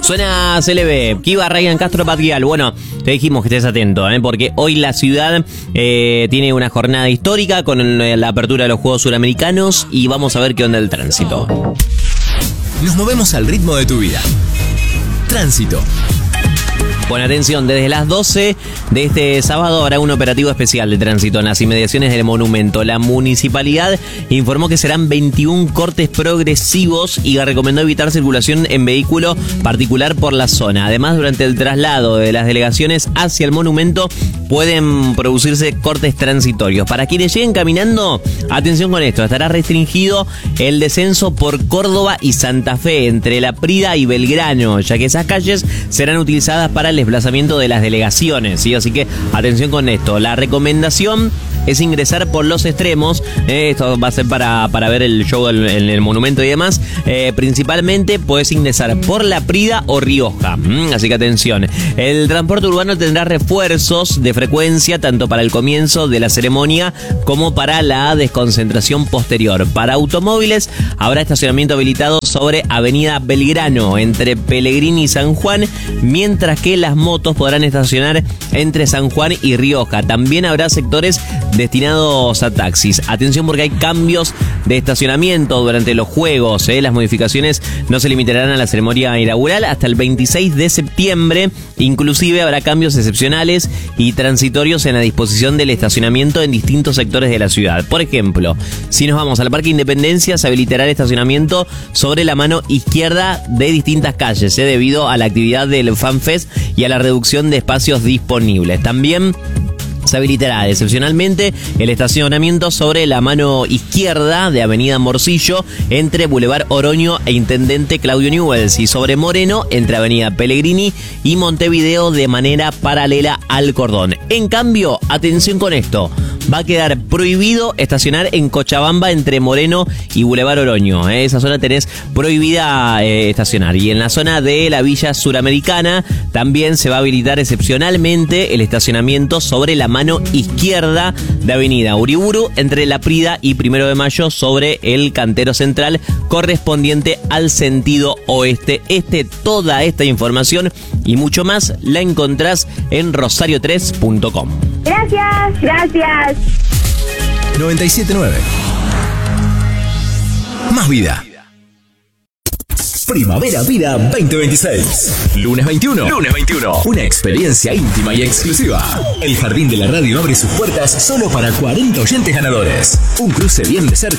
Suena CLB, Kiva, Ryan Castro, Patguial. Bueno, te dijimos que estés atento, porque hoy la ciudad tiene una jornada histórica con la apertura de los Juegos Suramericanos y vamos a ver qué onda el tránsito. Nos movemos al ritmo de tu vida. Tránsito. Bueno, atención, desde las 12 de este sábado habrá un operativo especial de tránsito en las inmediaciones del monumento. La municipalidad informó que serán 21 cortes progresivos y recomendó evitar circulación en vehículo particular por la zona. Además, durante el traslado de las delegaciones hacia el monumento pueden producirse cortes transitorios. Para quienes lleguen caminando, atención con esto, estará restringido el descenso por Córdoba y Santa Fe, entre La Prida y Belgrano, ya que esas calles serán utilizadas para el desplazamiento de las delegaciones, ¿sí? Así que atención con esto. La recomendación es ingresar por los extremos. Esto va a ser para ver el show en el monumento y demás. Principalmente puedes ingresar por La Prida o Rioja. Así que atención. El transporte urbano tendrá refuerzos de frecuencia tanto para el comienzo de la ceremonia como para la desconcentración posterior. Para automóviles habrá estacionamiento habilitado sobre Avenida Belgrano entre Pellegrini y San Juan, mientras que las motos podrán estacionar entre San Juan y Rioja. También habrá sectores destinados a taxis. Atención porque hay cambios de estacionamiento durante los juegos. Las modificaciones no se limitarán a la ceremonia inaugural hasta el 26 de septiembre. Inclusive habrá cambios excepcionales y transitorios en la disposición del estacionamiento en distintos sectores de la ciudad. Por ejemplo, si nos vamos al Parque Independencia, se habilitará el estacionamiento sobre la mano izquierda de distintas calles, debido a la actividad del FanFest y a la reducción de espacios disponibles. También se habilitará excepcionalmente el estacionamiento sobre la mano izquierda de Avenida Morcillo entre Boulevard Oroño e Intendente Claudio Newells, y sobre Moreno entre Avenida Pellegrini y Montevideo de manera paralela al cordón. En cambio, atención con esto, va a quedar prohibido estacionar en Cochabamba entre Moreno y Boulevard Oroño. Esa zona tenés prohibida estacionar. Y en la zona de la Villa Suramericana también se va a habilitar excepcionalmente el estacionamiento sobre la mano izquierda de Avenida Uriburu entre La Prida y 1 de Mayo sobre el Cantero Central correspondiente al sentido oeste. Toda esta información y mucho más la encontrás en rosario3.com. Gracias. 97.9. Más vida. Primavera Vida 2026. Lunes 21. Una experiencia íntima y exclusiva. El Jardín de la Radio abre sus puertas solo para 40 oyentes ganadores. Un cruce bien de cerca